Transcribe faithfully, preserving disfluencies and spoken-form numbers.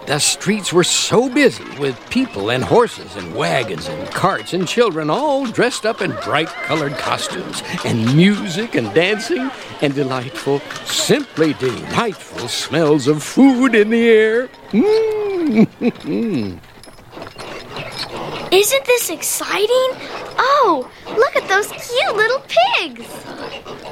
The streets were so busy with people and horses and wagons and carts and children all dressed up in bright-colored costumes, and music and dancing and delightful, simply delightful smells of food in the air. Mm. Isn't this exciting? Oh, look at those cute little pigs!